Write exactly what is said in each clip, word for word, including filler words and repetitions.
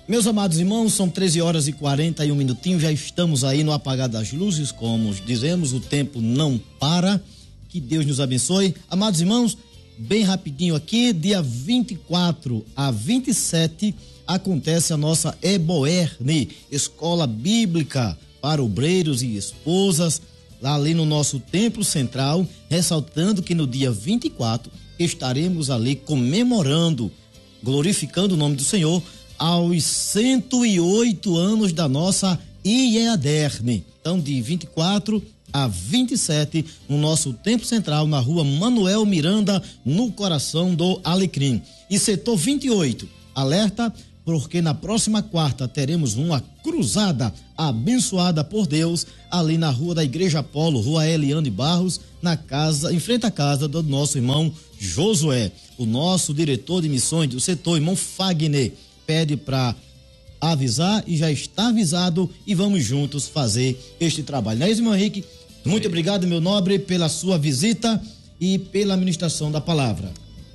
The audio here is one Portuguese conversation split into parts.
Meus amados irmãos, são treze horas e quarenta e um minutinhos, já estamos aí no apagar das luzes, como dizemos, o tempo não para, que Deus nos abençoe. Amados irmãos, bem rapidinho aqui, dia vinte e quatro a vinte e sete, acontece a nossa EBOERNE, Escola Bíblica para Obreiros e Esposas, lá ali no nosso Templo Central, ressaltando que no dia vinte e quatro estaremos ali comemorando, glorificando o nome do Senhor, aos cento e oito anos da nossa IEADERNE. Então, de vinte e quatro a vinte e sete, no nosso Templo Central, na rua Manuel Miranda, no coração do Alecrim. E setor vinte e oito, alerta, porque na próxima quarta teremos uma cruzada abençoada por Deus, ali na rua da Igreja Apolo, rua Eliane Barros, na casa, em frente à casa do nosso irmão Josué. O nosso diretor de missões do setor, irmão Fagner, pede para avisar e já está avisado, e vamos juntos fazer este trabalho. Não é isso, irmão Henrique? Muito obrigado, meu nobre, pela sua visita e pela ministração da palavra.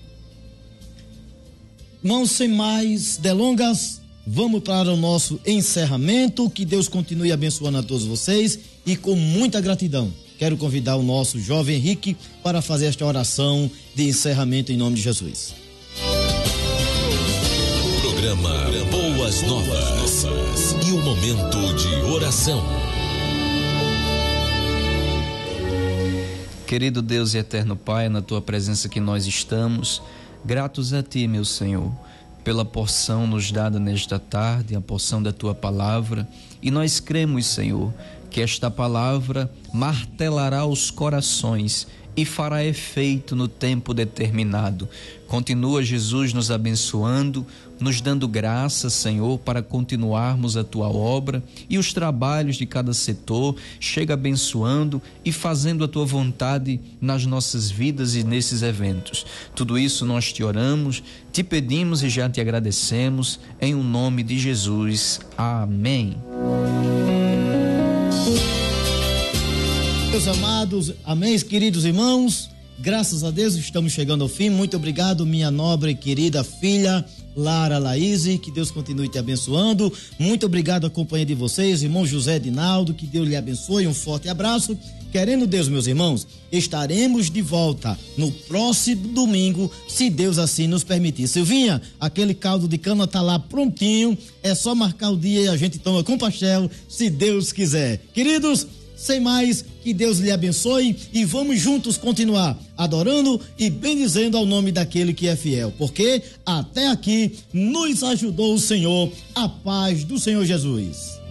Irmãos, sem mais delongas, vamos para o nosso encerramento. Que Deus continue abençoando a todos vocês, e com muita gratidão quero convidar o nosso jovem Henrique para fazer esta oração de encerramento em nome de Jesus. Programa Boas Novas e o momento de oração. Querido Deus e eterno Pai, na tua presença que nós estamos, gratos a ti, meu Senhor, pela porção nos dada nesta tarde, a porção da tua palavra, e nós cremos, Senhor, que esta palavra martelará os corações e fará efeito no tempo determinado. Continua, Jesus, nos abençoando, nos dando graça, Senhor, para continuarmos a tua obra e os trabalhos de cada setor. Chega abençoando e fazendo a tua vontade nas nossas vidas e nesses eventos. Tudo isso nós te oramos, te pedimos e já te agradecemos, em o nome de Jesus. Amém. Meus amados, amém, queridos irmãos, graças a Deus estamos chegando ao fim. Muito obrigado, minha nobre e querida filha Lara Laíse, que Deus continue te abençoando. Muito obrigado a companhia de vocês, irmão José Dinaldo, que Deus lhe abençoe, um forte abraço. Querendo Deus, meus irmãos, estaremos de volta no próximo domingo, se Deus assim nos permitir. Silvinha, aquele caldo de cana tá lá prontinho, é só marcar o dia e a gente toma com pastel, se Deus quiser. Queridos, sem mais, que Deus lhe abençoe, e vamos juntos continuar adorando e bendizendo ao nome daquele que é fiel, porque até aqui nos ajudou o Senhor. A paz do Senhor Jesus.